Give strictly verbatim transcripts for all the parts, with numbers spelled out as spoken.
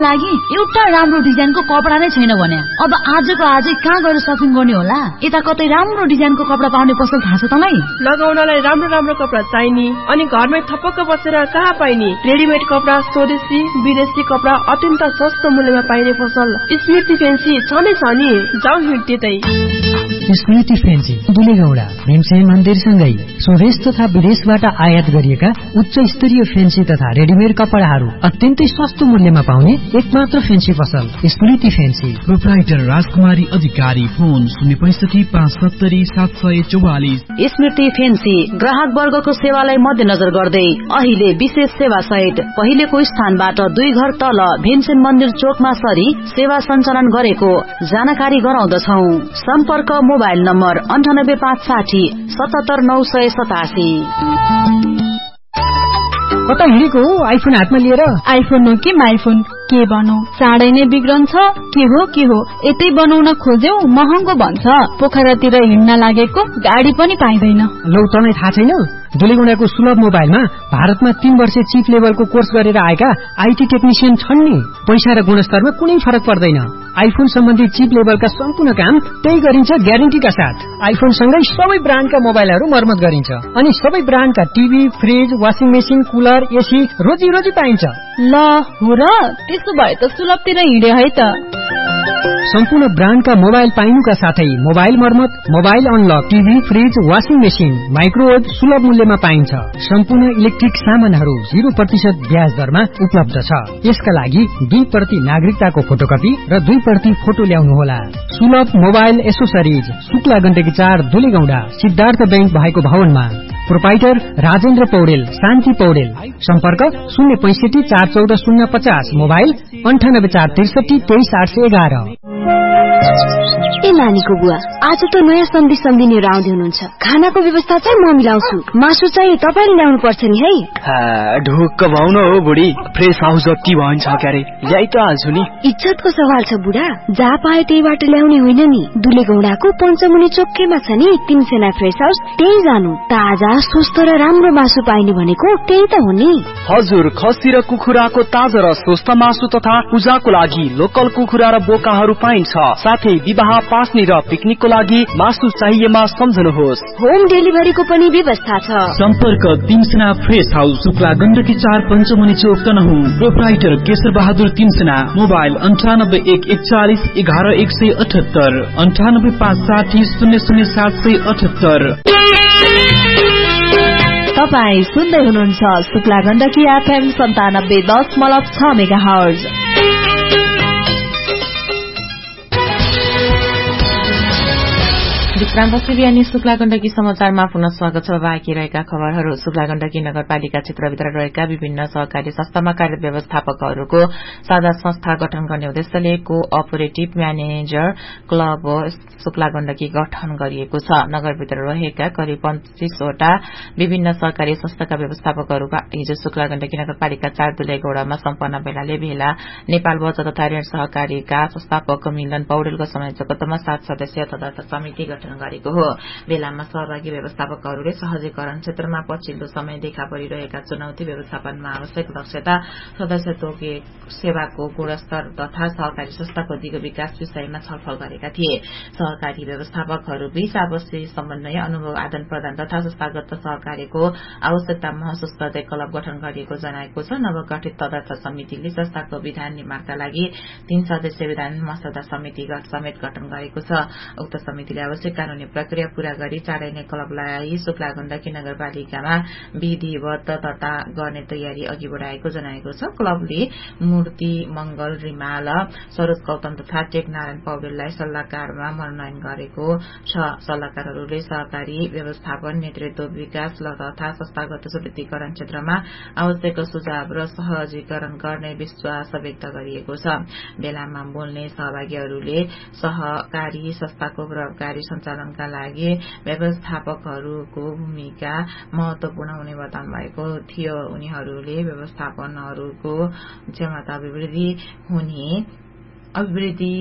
लागि एउटा राम्रो डिजाइनको कपडा नै छैन भने अब आजको आजै कहाँ गएर सपिङ गर्ने होला? यता कतै राम्रो डिजाइनको कपडा पाउने पसल थाहा छ तँलाई? लगाउनलाई राम्रो राम्रो कपडा चाहिने अनि घरमै थपक्क बसेर कहाँ पाइने? रेडिमेड कपडा, स्वदेशी विदेशी कपडा अत्यन्त सस्तो मूल्यमा पाइने पसल स्मृति फेन्सी छ नै छ नि। जाउँ त्यतै। स्मृति फेन्सी दुलेगौडा भीमसेन मन्दिरसँगै स्वदेश तथा विदेशबाट आयात गरिएका उच्च स्तरीय फेन्सी तथा रेडिमेड कपडाहरू अत्यन्तै सस्तो मूल्यमा पाउने एकमात्र फेन्सी पसल स्मृति फेन्सी। प्रोप्राइटर राजकुमारी अधिकारी, फोन शून्य पैंसठी पाँच सत्तरी सात सय चौवालिस। स्मृति फेन्सी ग्राहक वर्गको सेवालाई मध्यनजर गर्दै अहिले विशेष सेवा सहित पहिलेको स्थानबाट दुई घर तल भीमसेन मन्दिर चोकमा सरी सेवा सञ्चालन गरेको जानकारी गराउँदछौ। सम्पर्क मोबाइल नम्बर अन्ठानब्बे पाँच साठी सतहत्तर नौ सय सतासी। कता हिँडेको आइफोन हातमा लिएर? आइफोन हो कि माइफोन के बनौ? चाँडै नै बिग्रन्छ के हो के हो? यतै बनाउन खोज्यौ महँगो भन्छ। पोखरातिर हिँड्न लागेको गाडी पनि पाइँदैन। लौ तँलाई थाहा छैन? दुलेगौडाको सुलभ मोबाइलमा भारतमा तीन वर्ष चिप लेभलको कोर्स गरेर आएका आइटी टेक्निसियन छन् नि। पैसा र गुणस्तरमा कुनै फरक पर्दैन। आइफोन सम्बन्धी चिप लेभलका सम्पूर्ण काम त्यही गरिन्छ ग्यारेन्टीका साथ। आइफोन सँगै सबै ब्रान्डका मोबाइलहरू मर्मत गरिन्छ अनि सबै ब्रान्डका TV, fridge, washing machine, cooler, AC रोजी रोजी पाइन्छ। ल हो र, त्यसो भए त सुलभतिर हिँडे है त। सम्पूर्ण ब्रान्डका मोबाइल पाइनुका साथै मोबाइल मर्मत, mobile unlock, TV, fridge, washing machine, microwave सुलभ मूल्यमा पाइन्छ। सम्पूर्ण इलेक्ट्रिक सामानहरू जीरो प्रतिशत ब्याज दरमा उपलब्ध छ। यसका लागि दुई प्रति नागरिकताको फोटोकपी र दुई प्रति फोटो ल्याउनुहोला। सुलभ मोबाइल एसोसरिज, शुक्ला गण्डकी चार, दुलेगौडा, सिद्धार्थ बैंक भएको भवनमा। प्रोपाइटर राजेन्द्र पौडेल, शान्ति पौडेल। सम्पर्क शून्य पैंसठी चार चौध शून्य पचास, मोबाइल अन्ठानब्बे चार त्रिसठी तेइस आठ सय एघार। ए नानीको बुवा, आज त नयाँ सन्धि सम्झिनेहरू आउँदै हुनुहुन्छ। खानाको व्यवस्था चाहिँ म मिलाउँछु, मासु चाहिँ तपाईँले ल्याउनु पर्छ नि है। ढुक्क भाउन हो बुढी, फ्रेस हाउस जति भन्छ क्यारे ल्याइ त हाल्छु नि। इज्जतको सवाल छ बुढा, जहाँ पाए त्यहीबाट ल्याउने होइन नि। दुलेगौडाको पञ्चमुनि चोकैमा छ नि तिनसेना फ्रेस हाउस, त्यही जानु। ताजा स्वस्थ र राम्रो मासु पाइने भनेको त्यही त हो नि। हजुर, खसी र कुखुराको ताजा र स्वस्थ मासु तथा पूजाको लागि लोकल कुखुरा र बोकाहरू पाइन्छ। साथै विवाह, पास्ने र पिकनिकको लागि मासु चाहिएमा सम्झनुहोस्। होम डेलिभरीको पनि व्यवस्था छ। सम्पर्क तिनसेना फ्रेस हाउस, शुक्ला गण्डकी चार, पञ्चमुनि चोक, तनहुँ। प्रोप्राइटर केशर बहादुर तिनसेना। मोबाइल अन्ठानब्बे एक एकचालिस एघार एक सय अठहत्तर, अन्ठानब्बे पाँच साठी शून्य शून्य सात सय अठहत्तर। तपाईँ सुन्दै हुनुहुन्छ शुक्ला गण्डकी एफएम सन्तानब्बे दशमलव छ मेगा हर्ज। विश्रामपछि बिहानी शुक्ला गण्डकी समाचारमा पुनः स्वागत छ। बाँकी रहेका खबरहरू। शुक्ला गण्डकी नगरपालिका क्षेत्रभित्र रहेका विभिन्न सहकारी संस्थामा कार्य व्यवस्थापकहरूको साझा संस्था गठन गर्ने उद्देश्यले को operative manager club Shukla Gandaki गठन गरिएको छ। नगरभित्र रहेका करिब पच्चीसवटा विभिन्न सहकारी संस्थाका व्यवस्थापकहरूका हिजो शुक्ला गण्डकी नगरपालिका चार दुलेगौडामा सम्पन्न भेलाले भेला नेपाल बचत तथा ऋण सहकारीका संस्थापक मिलन पौडेलको संयोजकत्वमा सात सदस्यीय तदर्थ समिति गठन गरेको हो। भेलामा सहभागी व्यवस्थापकहरूले सहजीकरण क्षेत्रमा पछिल्लो समय देखा परिरहेका चुनौती, व्यवस्थापनमा आवश्यक दक्षता, सदस्यत्व सेवाको गुणस्तर तथा सहकारी संस्थाको दिगो विकास विषयमा छलफल गरेका थिए। सहकारी व्यवस्थापकहरू बीच आपसी समन्वय, अनुभव आदान प्रदान तथा संस्थागत सहकार्यको आवश्यकता महसुस गर्दै क्लब गठन गरिएको जनाएको छ। नवगठित तदर्थ समितिले संस्थाको विधान निर्माणका लागि तीन सदस्यीय विधान मसौदा समिति समेत गठन गरेको छ। उक्त समितिले आवश्यक कानूनी प्रक्रिया पूरा गरी चाँडै नै क्लबलाई शुक्ला गण्डकी नगरपालिकामा विधिवत दर्ता गर्ने तयारी अघि बढ़ाएको जनाएको छ। क्लबले मूर्ति मंगल रिमाल, सरोज गौतम तथा टेक नारायण पौडेललाई सल्लाहकारमा मनोनयन गरेको छ। सल्लाहकारहरूले सहकारी व्यवस्थापन, नेतृत्व, विकास तथा संस्थागत सुदृढीकरण क्षेत्रमा आवश्यक सुझाव र सहजीकरण गर्ने विश्वास व्यक्त गरिएको छ। बेलामा बोल्ने सहभागीहरूले सहकारी संस्थाको प्रभावकारी सञ्चालनका लागि व्यवस्थापकहरूको भूमिका महत्वपूर्ण हुने बताउनु भएको थियो। उनीहरूले व्यवस्थापनहरूको क्षमता अभिवृद्धि हुने अभिवृद्धि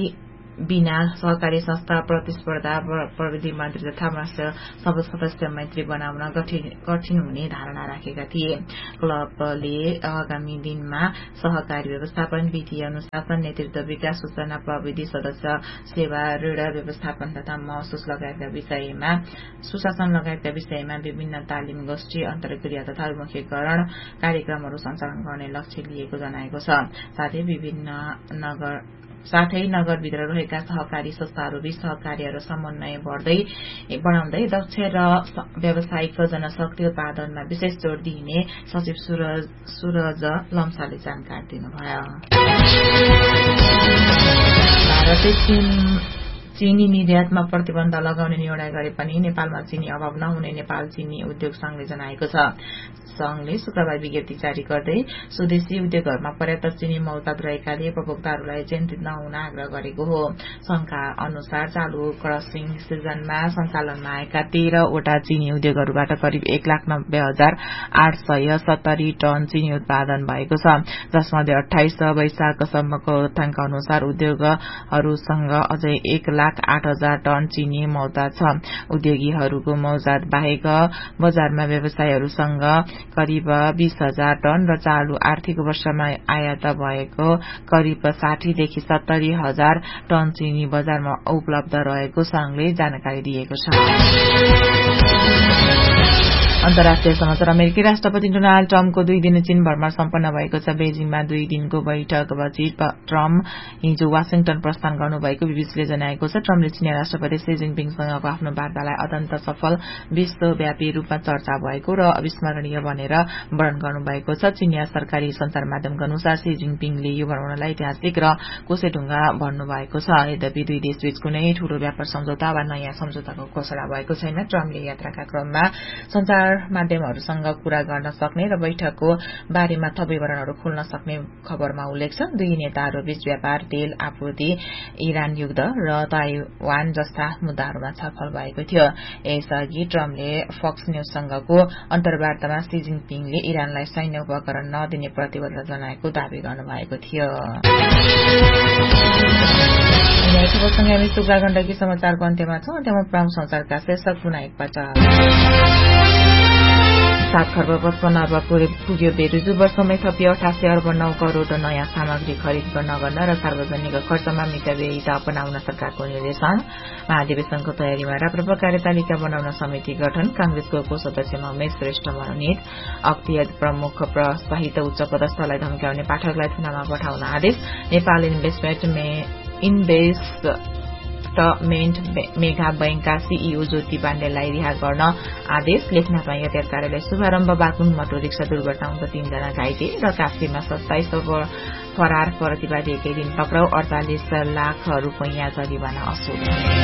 बिना सहकारी संस्था प्रतिस्पर्धा प्रविधि मन्त्री तथा सब सदस्य मैत्री बनाउन कठिन हुने धारणा राखेका थिए। क्लबले आगामी दिनमा सहकारी व्यवस्थापन, वित्तीय अनुशासन, नेतृत्व विकास, सूचना प्रविधि, सदस्य सेवा, ऋण व्यवस्थापन तथा महसुस लगायतका विषयमा सुशासन लगायतका विषयमा विभिन्न तालिम गोष्ठी, अन्तर्क्रिया तथा उन्मुखीकरण कार्यक्रमहरू सञ्चालन गर्ने लक्ष्य लिएको जनाएको छ। साथै विभिन्न नगर साथै नगरभित्र रहेका सहकारी संस्थाहरूबीच सहकार्य र समन्वय बढ्दै बढ़ाउँदै दक्ष र व्यावसायिक जनशक्ति उत्पादनमा विशेष जोड़ दिइने सचिव सूरज सूरज लम्साले जानकारी दिनुभयो। भारतले चीनी निर्यातमा प्रतिबन्ध लगाउने निर्णय गरे पनि नेपालमा चीनी अभाव नहुने नेपाल चीनी उद्योग संघले जनाएको छ। संघले शुक्रबार विज्ञप्ति जारी गर्दै स्वदेशी उद्योगहरूमा पर्याप्त चीनी मौताद रहेकाले उपभोक्ताहरूलाई चिन्तित नहुन आग्रह गरेको हो। संघका अनुसार चालू क्रसिङ सिजनमा सञ्चालनमा आएका तेह्रवटा चीनी उद्योगहरूबाट करिब एक लाख नब्बे हजार आठ सय सत्तरी टन चीनी उत्पादन भएको छ, जसमध्ये अठाइस वैशाखसम्मको तथ्याङ्क अनुसार उद्योगहरूसँग अझै एक लाख आठ हजार टन चीनी मौताद छ। उद्योगीहरूको मौजाद बाहेक बजारमा व्यवसायहरूसँग करिब बीस हजार टन र चालू आर्थिक वर्षमा आयात भएको करिब साठीदेखि सत्तरी हजार टन चीनी बजारमा उपलब्ध रहेको संघले जानकारी दिएको छ। अन्तर्राष्ट्रिय समाचार। अमेरिकी राष्ट्रपति डोनाल्ड ट्रम्पको दुई दिने चीन भ्रमण सम्पन्न भएको छ। बेजिङमा दुई दिनको बैठकपछि ट्रम्प हिजो वाशिङटन प्रस्थान गर्नुभएको बीबीसीले जनाएको छ। ट्रम्पले चीनी राष्ट्रपति शी जिनपिङसँगको आफ्नो वार्तालाई अत्यन्त सफल, विश्वव्यापी रूपमा चर्चा भएको र अविस्मरणीय भनेर वर्णन गर्नुभएको छ। चीनिया सरकारी संचार माध्यमका अनुसार शी जिनपिङले यो भ्रमणलाई ऐतिहासिक र कोसेढुङ्गा भन्नुभएको छ। यद्यपि दुई देशबीच कुनै ठूलो व्यापार सम्झौता वा नयाँ सम्झौताको घोषणा भएको छैन। ट्रम्पले यात्राका क्रममा संचार माध्यमहरूसँग कुरा गर्न सक्ने र बैठकको बारेमा थप विवरणहरू खोल्न सक्ने खबरमा उल्लेख छ। दुई नेताहरूबीच व्यापार, तेल आपूर्ति, इरान युद्ध र ताइवान जस्ता मुद्दाहरूमा छलफल भएको थियो। यसअघि ट्रम्पले फक्स न्यूजसँगको अन्तर्वार्तामा शी जिनपिङले इरानलाई सैन्य उपकरण नदिने प्रतिबद्धता जनाएको दावी गर्नुभएको थियो। खबरसँगै हामी सुब्बा गण्डकी समाचारको अन्त्यमा छौं। अन्त्यमा प्रमुख समाचारका शीर्षक पुनः एकपटक। सात खर्ब पचपन्न अर्ब पुग्यो बेरुजु, वर्षमै थपियो अठासी अर्ब नौ करोड़ नयाँ सामग्री खरिद नगर्न र सार्वजनिक खर्चमा मितव्ययिता अपनाउन सरकारको निर्देशन। महाधिवेशनको तयारीमा राप्रपा कार्यतालिका बनाउन समिति गठन। कांग्रेसको कोषाध्यक्षमा उमेश श्रेष्ठ मनोनित। अख्तियार प्रमुख सहित उच्च पदस्थलाई धम्क्याउने पाठकलाई थुनामा पठाउन आदेश। Nepal investment invest meant mega बैंकका CEO ज्योति पाण्डेलाई रिहा गर्न आदेश। लेखनाथमा यातायात कार्यालय शुभारम्भ। बाकुङ मटो रिक्सा दुर्घटना हुँदा तीनजना घाइते र कास्कीमा सत्ताइस फरार प्रतिवादी एकै दिन पक्राउ। अडचालिस लाख रूपैयाँ जरिवाना असुल।